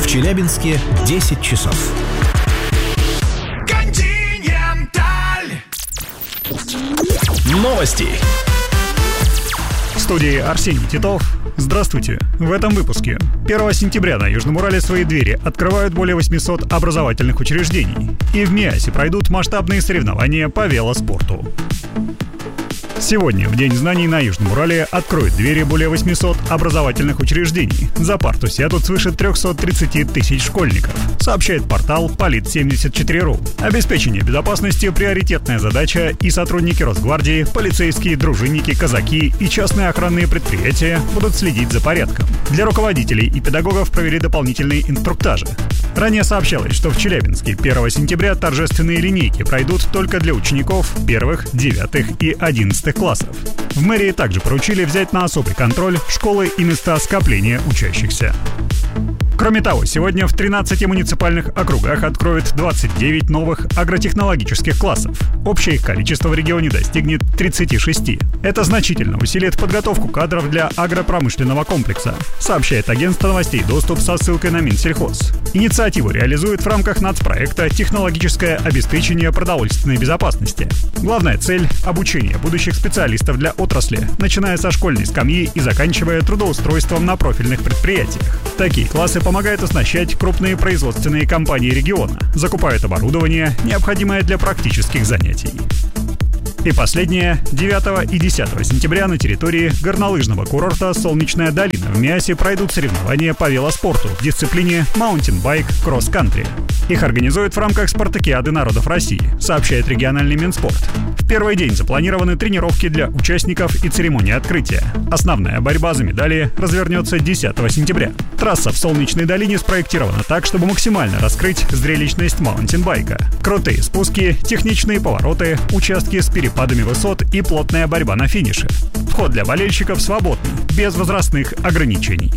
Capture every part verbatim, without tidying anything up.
В Челябинске десять часов. Континенталь. Новости. В студии Арсений Титов. Здравствуйте. В этом выпуске. первого сентября на Южном Урале свои двери открывают более восемьсот образовательных учреждений. И в МИАСе пройдут масштабные соревнования по велоспорту. Сегодня, в День знаний, на Южном Урале откроют двери более восемьсот образовательных учреждений. За парту сядут свыше триста тридцать тысяч школьников, сообщает портал полит семьдесят четыре точка ру. Обеспечение безопасности – приоритетная задача, и сотрудники Росгвардии, полицейские, дружинники, казаки и частные охранные предприятия будут следить за порядком. Для руководителей и педагогов провели дополнительные инструктажи. Ранее сообщалось, что в Челябинске первого сентября торжественные линейки пройдут только для учеников первых, девятых и одиннадцатых классов. В мэрии также поручили взять на особый контроль школы и места скопления учащихся. Кроме того, сегодня в тринадцати муниципальных округах откроют двадцать девять новых агротехнологических классов. Общее их количество в регионе достигнет тридцати шести. Это значительно усилит подготовку кадров для агропромышленного комплекса, сообщает агентство новостей «Доступ» со ссылкой на Минсельхоз. Инициативу реализуют в рамках нацпроекта «Технологическое обеспечение продовольственной безопасности». Главная цель – обучение будущих специалистов для отрасли, начиная со школьной скамьи и заканчивая трудоустройством на профильных предприятиях. Такие классы помогают оснащать крупные производственные компании региона, закупают оборудование, необходимое для практических занятий. И последнее. девятого и десятого сентября на территории горнолыжного курорта «Солнечная долина» в МИАСе пройдут соревнования по велоспорту в дисциплине маунтинбайк кросс-кантри. Их организуют в рамках спартакиады народов России, сообщает региональный Минспорт. В первый день запланированы тренировки для участников и церемония открытия. Основная борьба за медали развернется десятого сентября. Трасса в Солнечной долине спроектирована так, чтобы максимально раскрыть зрелищность маунтинбайка. Крутые спуски, техничные повороты, участки с перепадами высот и плотная борьба на финише. Вход для болельщиков свободный, без возрастных ограничений.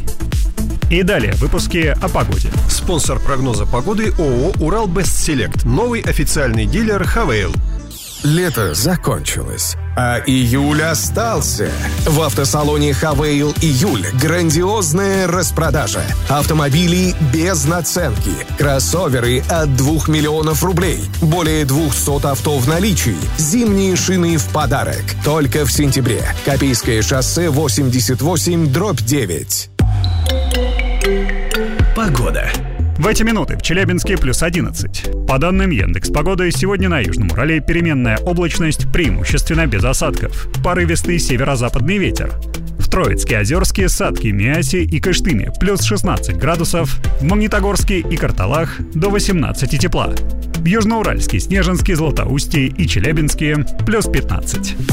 И далее выпуски о погоде. Спонсор прогноза погоды ООО «Уралбестселект». Новый официальный дилер «Хавейл». Лето закончилось, а июль остался. В автосалоне «Хавейл» июль грандиозная распродажа. Автомобили без наценки, кроссоверы от двух миллионов рублей, более двухсот авто в наличии, зимние шины в подарок. Только в сентябре. Копейское шоссе восемьдесят восемь дробь девять. Погода. В эти минуты в Челябинске плюс одиннадцать. По данным Яндекс.Погоды, сегодня на Южном Урале переменная облачность, преимущественно без осадков. Порывистый северо-западный ветер. В Троицке, Озерске, Сатке, Миасе и Кыштыме плюс шестнадцать градусов. В Магнитогорске и Карталах до восемнадцати тепла. В Южноуральске, Снежинске, Златоусте и Челябинске плюс пятнадцать.